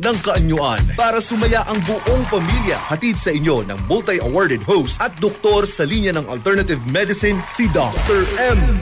ng kaanyuan para sumaya ang buong pamilya. Hatid sa inyo ng multi-awarded host at doktor sa linya ng alternative medicine, si Dr. M.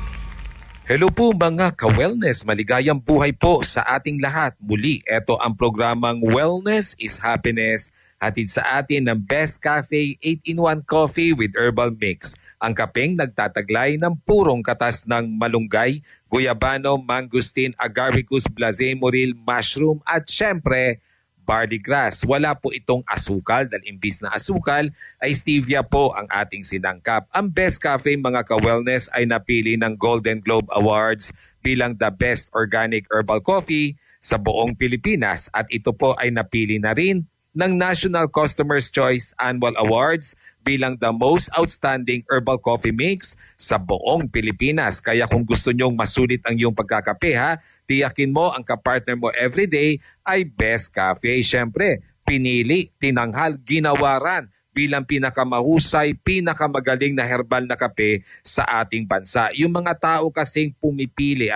Hello po mga ka-wellness, maligayang buhay po sa ating lahat. Muli, ito ang programang Wellness is Happiness, hatid sa atin ng Best Cafe 8-in-1 Coffee with Herbal Mix. Ang kapeng nagtataglay ng purong katas ng malunggay, guyabano, mangosteen, agaricus, blazemoril, mushroom at syempre, barley grass. Wala po itong asukal dahil imbis na asukal ay stevia po ang ating sinangkap. Ang Best Cafe mga ka-wellness ay napili ng Golden Globe Awards bilang the best organic herbal coffee sa buong Pilipinas at ito po ay napili na rin ng National Customer's Choice Annual Awards bilang the most outstanding herbal coffee mix sa buong Pilipinas. Kaya kung gusto nyong masulit ang iyong pagkakape tiyakin mo ang kapartner mo everyday ay Best Cafe. Siyempre, pinili, tinanghal, ginawaran bilang pinakamahusay, pinakamagaling na herbal na kape sa ating bansa. Yung mga tao kasing pumipili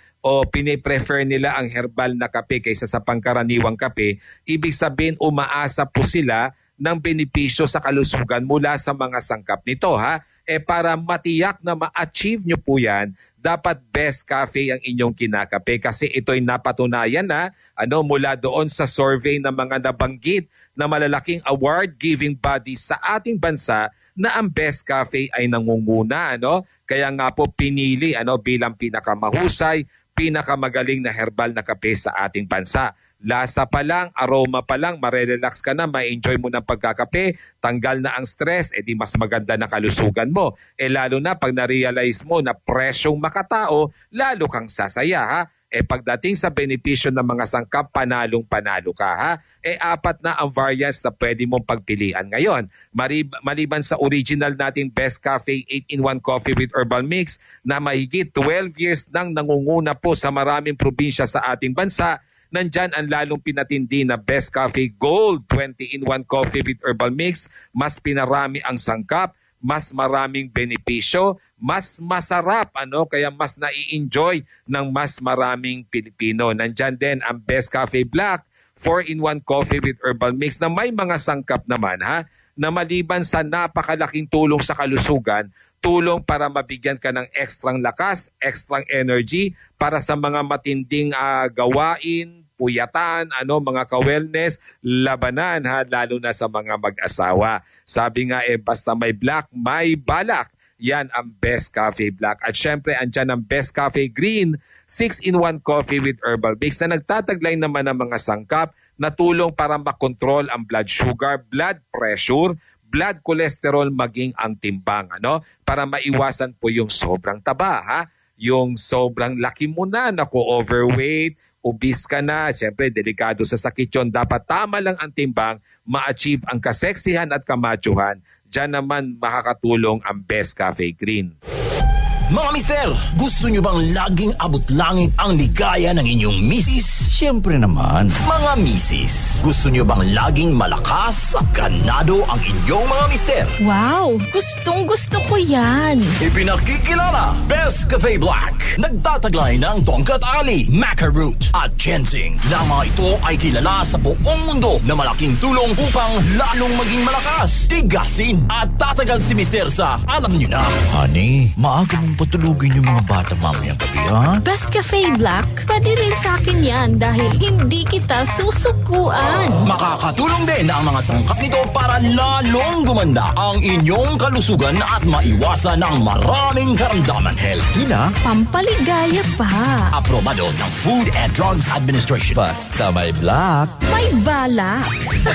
o piniprefer nila ang herbal na kape kaysa sa pangkaraniwang kape, ibig sabihin umaasa po sila ng benepisyo sa kalusugan mula sa mga sangkap nito para matiyak na ma-achieve nyo po yan, dapat Best Cafe ang inyong kinakape kasi ito'y napatunayan mula doon sa survey ng mga nabanggit na malalaking award-giving body sa ating bansa na ang Best Cafe ay nangunguna. Kaya nga po pinili bilang pinakamahusay, pinakamagaling na herbal na kape sa ating bansa. Lasa pa lang, aroma pa lang, marerelax ka na, ma-enjoy mo ng pagkakape, tanggal na ang stress, di mas maganda na kalusugan mo. Lalo na pag na-realize mo na presyong makatao, lalo kang sasaya pagdating sa benepisyo ng mga sangkap, panalong-panalo ka apat na ang variants na pwede mong pagpilian ngayon. Maliban sa original nating Best Cafe 8-in-1 Coffee with Herbal Mix na mahigit 12 years nang nangunguna po sa maraming probinsya sa ating bansa, nandyan ang lalong pinatindi na Best Cafe Gold 20-in-1 Coffee with Herbal Mix. Mas pinarami ang sangkap, mas maraming benepisyo, mas masarap, kaya mas nai-enjoy ng mas maraming Pilipino. Nandyan din ang Best Cafe Black 4-in-1 Coffee with Herbal Mix na may mga sangkap naman na maliban sa napakalaking tulong sa kalusugan, tulong para mabigyan ka ng ekstrang lakas, ekstrang energy para sa mga matinding gawain, puyatan, mga ka-wellness, labanan lalo na sa mga mag-asawa. Sabi nga basta may black, may balak. Yan ang Best Cafe Black. At syempre, andyan ang Best Cafe Green 6-in-1 Coffee with Herbal Mix na nagtataglay naman ng mga sangkap na tulong para makontrol ang blood sugar, blood pressure, blood cholesterol, maging ang timbang. Para maiwasan po yung sobrang taba. Yung sobrang laki mo na, overweight, obese ka na, siyempre delikado sa sakit yun. Dapat tama lang ang timbang, ma-achieve ang kaseksihan at kamatyuhan. Diyan naman makakatulong ang Best Cafe Green. Mga mister, gusto nyo bang laging abot langit ang ligaya ng inyong misis? Siyempre naman. Mga misis, gusto nyo bang laging malakas at ganado ang inyong mga mister? Wow! Gustong-gusto ko yan! Ipinakikilala, Best Cafe Black. Nagtataglay ng tongkat ali, maca root at ginseng. Na mga ito ay kilala sa buong mundo na malaking tulong upang lalong maging malakas, tigasin at tatagal si mister sa alam nyo na. Honey, maaga mong patulugin yung mga bata mamayang gabi, Best Cafe Black, pwede rin sa akin yan dahil hindi kita susukuan. Makakatulong din ang mga sangkap nito para lalong gumanda ang inyong kalusugan at maiwasan ang maraming karamdaman. Healthy na. Pampaligaya pa. Aprobado ng Food and Drugs Administration. Basta may black, may balak.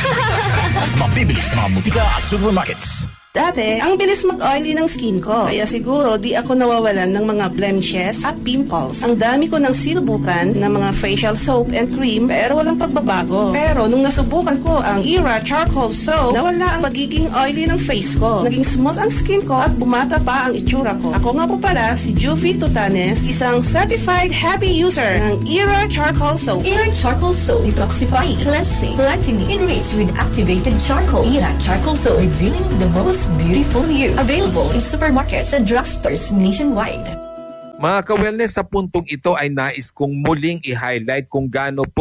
Mabibili sa mga butika at supermarkets. Dati, ang bilis mag-oily ng skin ko. Kaya siguro di ako nawawalan ng mga blemishes at pimples. Ang dami ko ng sinubukan ng mga facial soap and cream pero walang pagbabago. Pero nung nasubukan ko ang Era Charcoal Soap, nawala ang magiging oily ng face ko. Naging smooth ang skin ko at bumata pa ang itsura ko. Ako nga po pala si Juvie Tutanes, isang certified happy user ng Era Charcoal Soap. Era Charcoal Soap, detoxifying, cleansing, lightening, enriched with activated charcoal. Era Charcoal Soap, revealing the most beautiful you. Available in supermarkets and drugstores nationwide. Mga ka-wellness, sa puntong ito ay nais kong muling i-highlight kung gaano po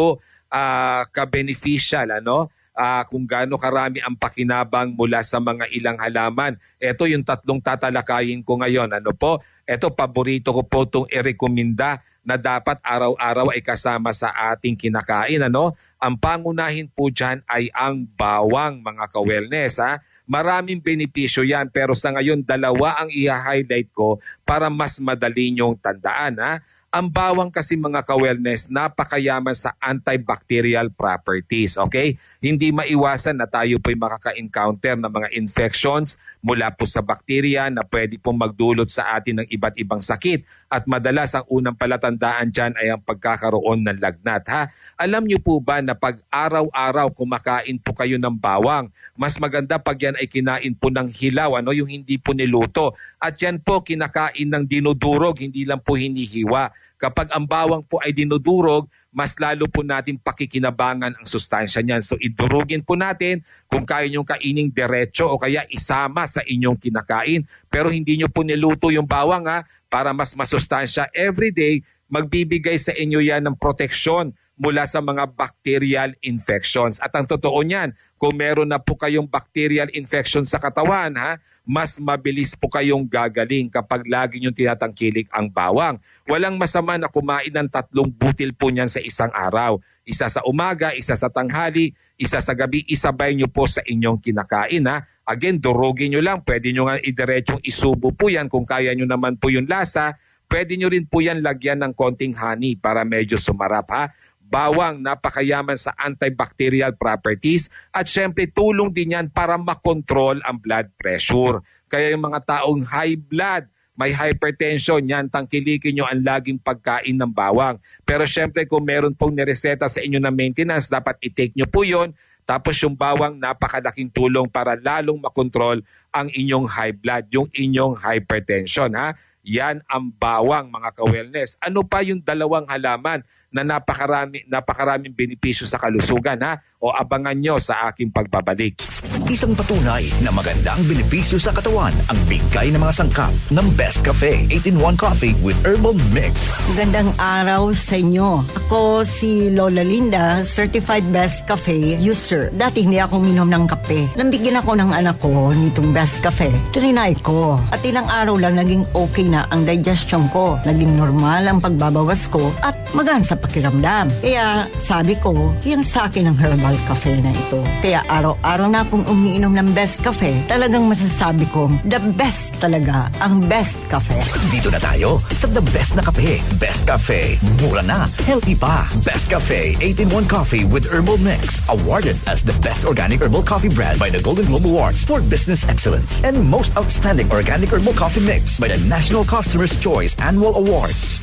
ka-beneficial, kung gaano karami ang pakinabang mula sa mga ilang halaman. Ito yung 3 tatalakayin ko ngayon. Ito, paborito ko po itong i-recommenda na dapat araw-araw ay kasama sa ating kinakain. Ang pangunahin po dyan ay ang bawang, mga ka-wellness. Maraming benepisyo yan, pero sa ngayon 2 ang i-highlight ko para mas madali nyong tandaan. Ang bawang kasi, mga ka-wellness, napakayaman sa antibacterial properties, okay? Hindi maiwasan na tayo po'y makaka-encounter ng mga infections mula po sa bakterya na pwede pong magdulot sa atin ng iba't ibang sakit. At madalas ang unang palatandaan dyan ay ang pagkakaroon ng lagnat. Alam niyo po ba na pag araw-araw kumakain po kayo ng bawang, mas maganda pag yan ay kinain po ng hilaw, yung hindi po niluto. At yan po kinakain ng dinudurog, hindi lang po hinihiwa. Kapag ang bawang po ay dinudurog, mas lalo po natin pakikinabangan ang sustansya niyan. So idurugin po natin kung kaya niyong kaining diretso o kaya isama sa inyong kinakain. Pero hindi niyo po niluto yung bawang para mas masustansya. Everyday, magbibigay sa inyo yan ng proteksyon mula sa mga bacterial infections. At ang totoo niyan, kung meron na po kayong bacterial infection sa katawan, mas mabilis po kayong gagaling kapag lagi niyong tinatangkilik ang bawang. Walang masama na kumain ng 3 butil po niyan sa isang araw. Isa sa umaga, isa sa tanghali, isa sa gabi, isabay niyo po sa inyong kinakain. Again, durugin niyo lang. Pwede niyo nga idiretsong isubo po yan kung kaya niyo naman po yung lasa. Pwede niyo rin po yan lagyan ng konting honey para medyo sumarap. Bawang, napakayaman sa antibacterial properties at syempre tulong din yan para makontrol ang blood pressure. Kaya yung mga taong high blood, may hypertension, yan, tangkilikin nyo ang laging pagkain ng bawang. Pero syempre kung meron pong nireseta sa inyo na maintenance, dapat i-take nyo po yun. Tapos yung bawang, napakalaking tulong para lalong makontrol ang inyong high blood, yung inyong hypertension. Yan ang bawang, mga ka-wellness. Ano pa yung 2 halaman na napakaraming benepisyo sa kalusugan? O abangan nyo sa aking pagbabalik. Isang patunay na maganda ang benepisyo sa katawan ang bigay ng mga sangkap ng Best Cafe 8-in-1 Coffee with Herbal Mix. Gandang araw sa inyo. Ako si Lola Linda, Certified Best Cafe user. Dati hindi ako minom ng kape. Nambigyan ako ng anak ko nitong Best Cafe. Trinay ko. At ilang araw lang naging okay na ang digestion ko. Naging normal ang pagbabawas ko at magaan sa pakiramdam. Kaya sabi ko, yan sa akin ang herbal cafe na ito. Kaya araw-araw na akong umiinom ng Best Cafe. Talagang masasabi kong the best talaga ang Best Cafe. Dito na tayo sa the best na kape. Best Cafe. Mura na. Healthy pa. Best Cafe 8-in-1 Coffee with Herbal Mix. Awarded as the best organic herbal coffee brand by the Golden Globe Awards for Business Excellence. And most outstanding organic herbal coffee mix by the National Customer's Choice Annual Awards.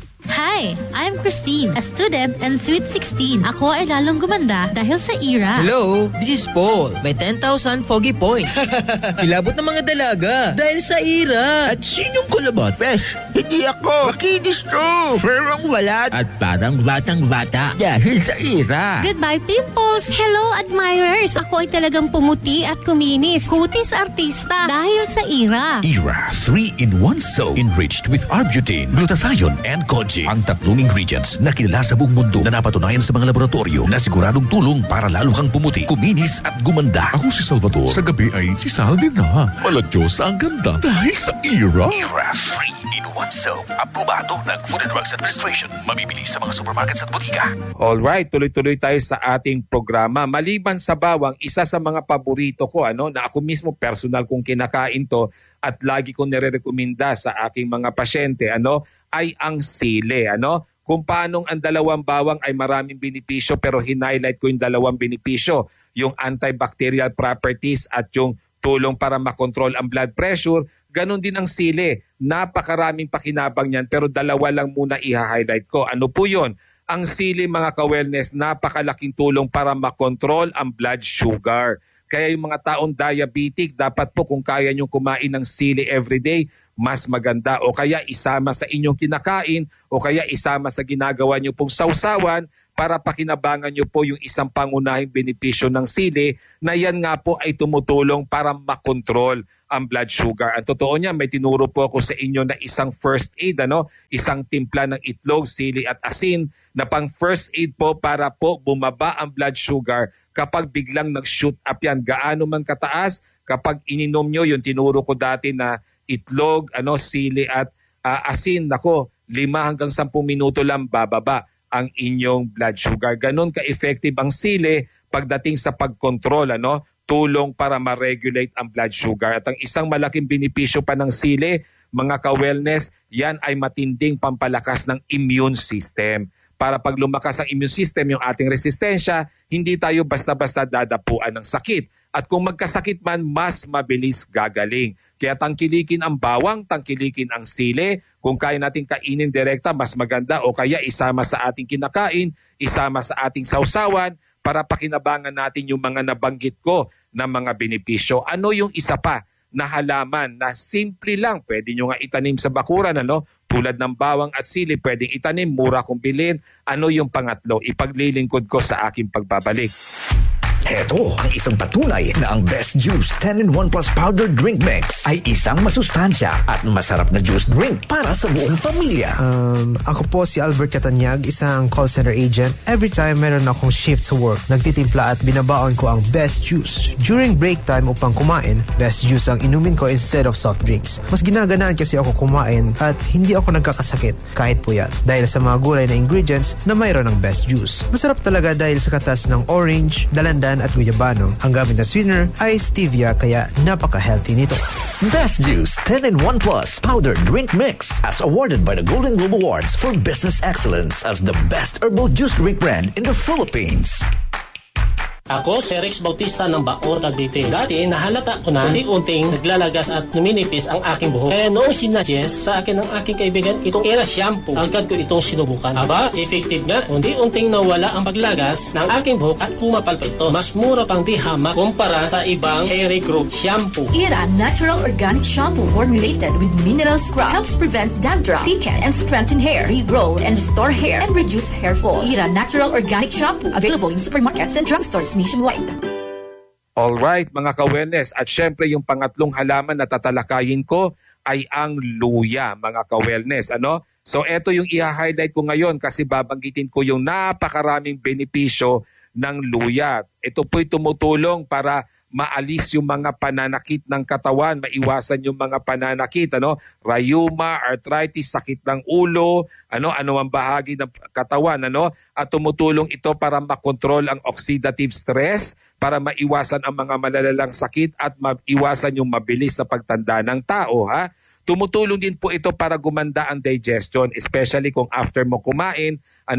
Hi, I'm Christine, a student and Sweet 16. Ako ay lalong gumanda dahil sa IRA. Hello, this is Paul. May 10,000 foggy points. Kilabot ng mga dalaga dahil sa IRA. At sinong kulabot? Fresh, hindi ako. Makinis to. Ferang walat. At parang batang-bata dahil sa IRA. Goodbye, pimples! Hello, admirers! Ako ay talagang pumuti at kuminis. Kutis artista dahil sa IRA. IRA 3-in-1 soap enriched with Arbutin, glutathione, and collagen. Ang 3 ingredients na kilala sa buong mundo na napatunayan sa mga laboratorio na siguradong tulong para lalo kang pumuti, kuminis at gumanda. Ako si Salvador. Sa gabi ay si Salvi na. Maladiyos ang ganda dahil sa IRA. IRA 3-in-1 soap. Aprobado ng Food and Drugs Administration. Mabibili sa mga supermarkets at butika. Alright, tuloy-tuloy tayo sa ating programa. Maliban sa bawang, isa sa mga paborito ko na ako mismo personal kong kinakain to at lagi kong nire-recommenda sa aking mga pasyente ay ang sili. Kung paanong ang 2 bawang ay maraming benepisyo pero hinighlight ko yung 2 benepisyo. Yung antibacterial properties at yung tulong para makontrol ang blood pressure. Ganon din ang sili. Napakaraming pakinabang yan pero 2 lang muna i-highlight ko. Ano po yun? Ang sili, mga ka-wellness, napakalaking tulong para makontrol ang blood sugar. Kaya yung mga taong diabetic, dapat po kung kaya nyong kumain ng sili everyday, mas maganda. O kaya isama sa inyong kinakain o kaya isama sa ginagawa nyo pong sausawan para pakinabangan nyo po yung isang pangunahing benepisyo ng sili na yan nga po ay tumutulong para makontrol ang blood sugar. Ang totoo niya, may tinuro po ako sa inyo na isang first aid, isang timpla ng itlog, sili at asin na pang first aid po para po bumaba ang blood sugar kapag biglang nag-shoot up yan. Gaano man kataas, kapag ininom nyo yung tinuro ko dati na itlog, sili at asin, 5 hanggang 10 minuto lang bababa ang inyong blood sugar. Ganon ka-effective ang sili pagdating sa pagkontrol, tulong para ma-regulate ang blood sugar. At ang isang malaking benepisyo pa ng sili, mga ka-wellness, yan ay matinding pampalakas ng immune system. Para pag lumakas ang immune system, yung ating resistensya, hindi tayo basta-basta dadapuan ng sakit. At kung magkasakit man, mas mabilis gagaling. Kaya tangkilikin ang bawang, tangkilikin ang sili. Kung kaya natin kainin direkta, mas maganda. O kaya isama sa ating kinakain, isama sa ating sausawan para pakinabangan natin yung mga nabanggit ko na mga benepisyo. Ano yung isa pa na halaman na simple lang? Pwede nyo nga itanim sa bakuran, tulad ng bawang at sili, pwedeng itanim, mura kong bilhin. Ano yung pangatlo? Ipaglilingkod ko sa aking pagbabalik. Heto ang isang patunay na ang Best Juice 10-in-1 Plus Powder Drink Mix ay isang masustansya at masarap na juice drink para sa buong pamilya. Ako po si Albert Catanyag, isang call center agent. Every time meron akong shift sa work, nagtitimpla at binabaon ko ang Best Juice. During break time upang kumain, Best Juice ang inumin ko instead of soft drinks. Mas ginaganaan kasi ako kumain at hindi ako nagkakasakit kahit puyat dahil sa mga gulay na ingredients na mayroon ng Best Juice. Masarap talaga dahil sa katas ng orange, dalandan at guyabano. Ang gamit na sweetener ay stevia kaya napaka-healthy nito. Best Juice 10-in-1 Plus Powder Drink Mix as awarded by the Golden Globe Awards for Business Excellence as the best herbal juice drink brand in the Philippines. Ako si Rex Bautista ng Baor, Cavite. Dati nahalata ko na unti-unting naglalagas at numinipis ang aking buhok. Kaya noong sinuggest sa akin ng aking kaibigan itong Era Shampoo, agad ko itong sinubukan. Aba, effective nga. Unti-unting nawala ang paglagas ng aking buhok at kumapal pa ito. Mas mura pang di hamak kumpara sa ibang hair growth shampoo. Era Natural Organic Shampoo formulated with mineral scrub helps prevent dandruff, thicken, and strengthen hair, regrow, and restore hair, and reduce hair fall. Era Natural Organic Shampoo available in supermarkets and drugstores nationwide. Alright, mga ka-wellness. At syempre, yung pangatlong halaman na tatalakayin ko ay ang luya, mga ka-wellness. So, eto yung i-highlight ko ngayon kasi babanggitin ko yung napakaraming benepisyo ng luya. Ito po'y tumutulong para maalis yung mga pananakit ng katawan, maiwasan yung mga pananakit, rheuma, arthritis, sakit ng ulo, ano ang bahagi ng katawan, at tumutulong ito para makontrol ang oxidative stress, para maiwasan ang mga malalalang sakit at maiwasan yung mabilis na pagtanda ng tao, ha? Tumutulong din po ito para gumanda ang digestion, especially kung after mo kumain,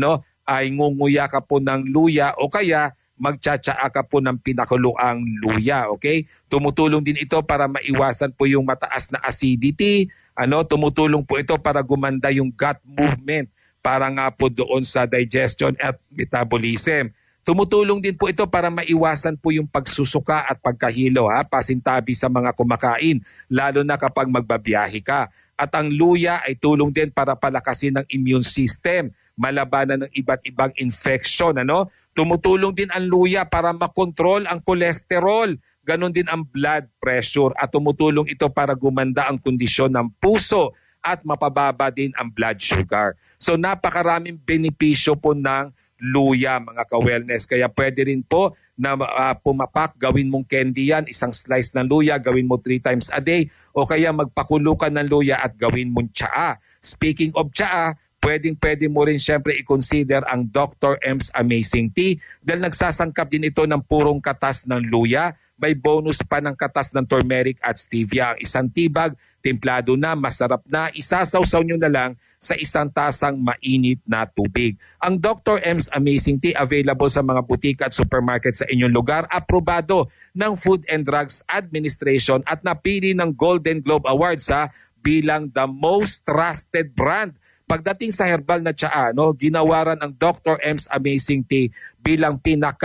ay ngunguya ka po ng luya o kaya magtsatsaa ka po ng pinakuluang luya, okay? Tumutulong din ito para maiwasan po yung mataas na acidity, tumutulong po ito para gumanda yung gut movement para nga po doon sa digestion at metabolism. Tumutulong din po ito para maiwasan po yung pagsusuka at pagkahilo, pasintabi sa mga kumakain, lalo na kapag magbabiyahe ka. At ang luya ay tulong din para palakasin ng immune system, malabanan ng iba't ibang infection. Tumutulong din ang luya para makontrol ang kolesterol, ganon din ang blood pressure, at tumutulong ito para gumanda ang kondisyon ng puso at mapababa din ang blood sugar. So napakaraming benepisyo po ng luya, mga ka-wellness. Kaya pwede rin po na pumapak, gawin mong candy yan, isang slice ng luya, gawin mo 3 times a day, o kaya magpakulo ka ng luya at gawin mong tsaa. Speaking of tsaa, pwede mo rin syempre i-consider ang Dr. M's Amazing Tea dahil nagsasangkap din ito ng purong katas ng luya. May bonus pa ng katas ng turmeric at stevia. Ang isang tibag, templado na, masarap na, isasawsaw nyo na lang sa isang tasang mainit na tubig. Ang Dr. M's Amazing Tea available sa mga butika at supermarket sa inyong lugar, aprobado ng Food and Drugs Administration at napili ng Golden Globe Awards bilang the most trusted brand. Pagdating sa herbal na tsaa, ginawaran ang Dr. M's Amazing Tea bilang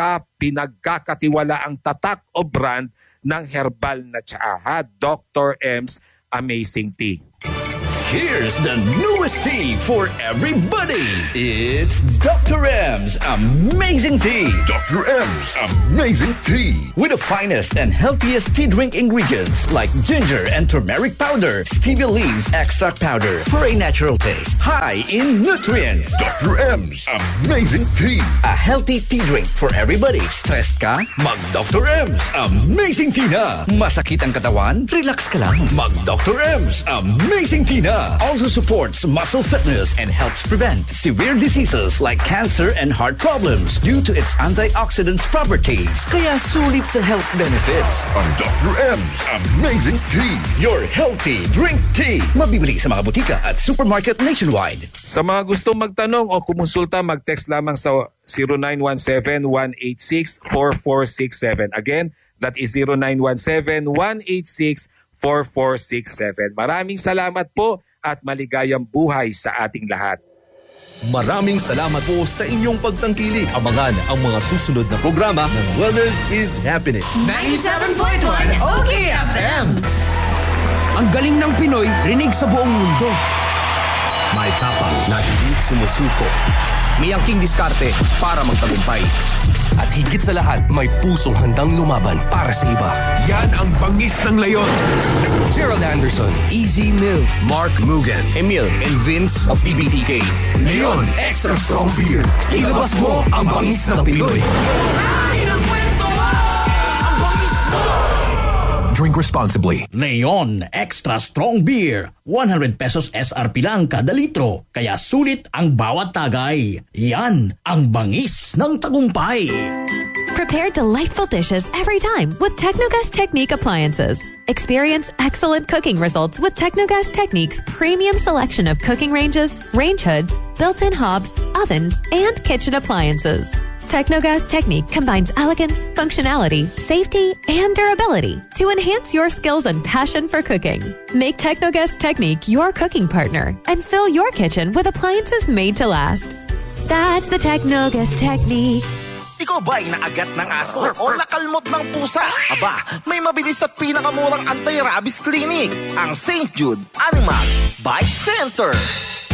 pinagkakatiwalaang tatak o brand ng herbal na tsaa, Dr. M's Amazing Tea. Here's the newest tea for everybody. It's Dr. M's Amazing Tea. Dr. M's Amazing Tea. With the finest and healthiest tea drink ingredients like ginger and turmeric powder, stevia leaves extract powder for a natural taste. High in nutrients. Dr. M's Amazing Tea. A healthy tea drink for everybody. Stressed ka? Mag Dr. M's Amazing Tea na. Masakit ang katawan? Relax ka lang. Mag Dr. M's Amazing Tea na. Also supports muscle fitness and helps prevent severe diseases like cancer and heart problems due to its antioxidants properties. Kaya sulit sa health benefits. Ang Dr. M's Amazing Tea. Your healthy drink tea. Mabibili sa mga butika at supermarket nationwide. Sa mga gustong magtanong o kumonsulta, mag-text lamang sa 0917-186-4467. Again, that is 0917-186-4467. Maraming salamat po at maligayang buhay sa ating lahat. Maraming salamat po sa inyong pagtangkilik. Abangan ang mga susunod na programa ng Wellness is Happening. 97.1 OKFM. Ang galing ng Pinoy, rinig sa buong mundo. May tapang na hindi sumusuko. May angking diskarte para magtagumpay. At higit sa lahat, may pusong handang lumaban para sa iba. Yan ang bangis ng leyon. Gerald Anderson, Easy Mill, Mark Mugen, Emil, and Vince of TBTK. Leon Extra Strong Beer. Ilabas mo ang bangis ng Pinoy. Drink responsibly. Leon Extra Strong Beer. 100 pesos SRP lang kada litro. Kaya sulit ang bawat tagay. Yan ang bangis ng tagumpay. Prepare delightful dishes every time with Technogas Technique appliances. Experience excellent cooking results with Technogas Technique's premium selection of cooking ranges, range hoods, built-in hobs, ovens, and kitchen appliances. Technogas Technique combines elegance, functionality, safety, and durability to enhance your skills and passion for cooking. Make Technogas Technique your cooking partner and fill your kitchen with appliances made to last. That's the Technogas Technique. Ikaw ba'y naagat ng aso o nakalmot ng pusa? Aba, may mabilis at pinakamurang anti-rabies clinic, ang St. Jude Animal Bite Center.